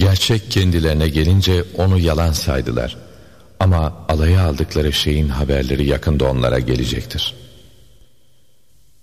Gerçek kendilerine gelince onu yalan saydılar. Ama alaya aldıkları şeyin haberleri yakında onlara gelecektir.